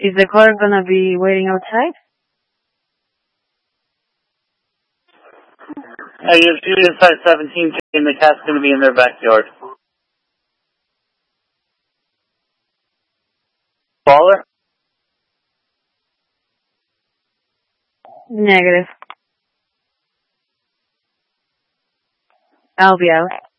Is the car gonna be waiting outside? You have two inside 17, and the cat's going to be in their backyard. Caller? Negative. I'll be out.